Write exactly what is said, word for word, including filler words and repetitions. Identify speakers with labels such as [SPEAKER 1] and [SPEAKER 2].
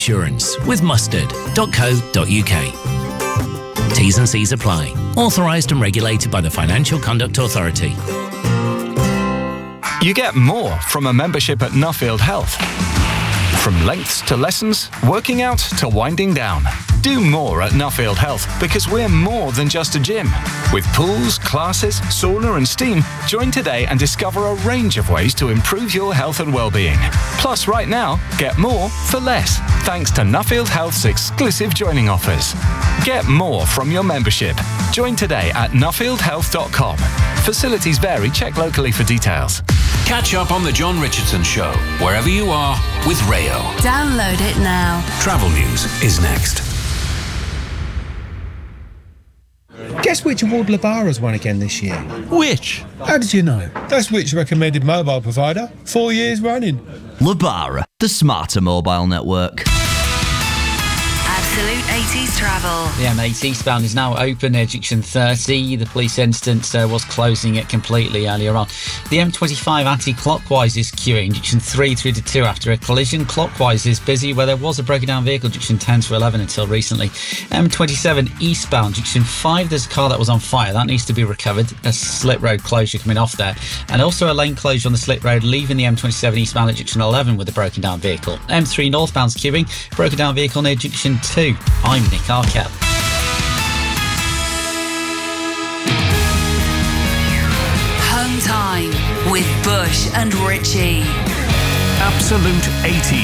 [SPEAKER 1] Insurance with mustard dot co dot uk. T's and C's apply. Authorised and regulated by the Financial Conduct Authority.
[SPEAKER 2] You get more from a membership at Nuffield Health. From lengths to lessons, working out to winding down. Do more at Nuffield Health because we're more than just a gym. With pools, classes, sauna and steam, join today and discover a range of ways to improve your health and well-being. Plus, right now, get more for less, thanks to Nuffield Health's exclusive joining offers. Get more from your membership. Join today at nuffield health dot com. Facilities vary. Check locally for details.
[SPEAKER 3] Catch up on The John Richardson Show, wherever you are, with Rayo.
[SPEAKER 4] Download it now.
[SPEAKER 3] Travel news is next.
[SPEAKER 5] Guess which award Lebara's won again this year?
[SPEAKER 6] Which?
[SPEAKER 5] How did you know? That's Which recommended mobile provider. Four years running.
[SPEAKER 6] Lebara, the smarter mobile network.
[SPEAKER 4] Absolute eighties travel.
[SPEAKER 7] The M eight eastbound is now open near Junction thirty. The police instance uh, was closing it completely earlier on. The M twenty-five anti-clockwise is queuing Junction three through to two after a collision. Clockwise is busy where there was a broken down vehicle Junction ten to eleven until recently. M twenty-seven eastbound Junction five, there's a car that was on fire. That needs to be recovered. A slip road closure coming off there. And also a lane closure on the slip road leaving the M twenty-seven eastbound at Junction eleven with a broken down vehicle. M three northbound's queuing. Broken down vehicle near Junction two. I'm Nick Arkell.
[SPEAKER 4] Home time with Bush and Richie.
[SPEAKER 3] Absolute eighties.